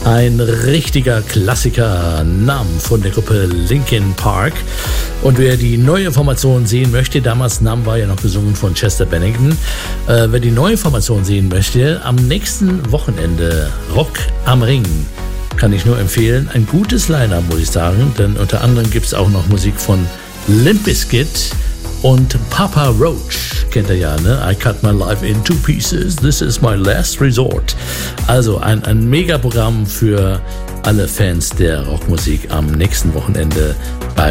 Ein richtiger Klassiker, Numb von der Gruppe Linkin Park. Und wer die neue Formation sehen möchte, damals Numb war ja noch gesungen von Chester Bennington. Wer die neue Formation sehen möchte, am nächsten Wochenende Rock am Ring. Kann ich nur empfehlen. Ein gutes Line-Up, muss ich sagen, denn unter anderem gibt es auch noch Musik von Limp Bizkit und Papa Roach. Kennt ihr ja, ne? I cut my life in 2 pieces, this is my last resort. Also ein Megaprogramm für alle Fans der Rockmusik am nächsten Wochenende bei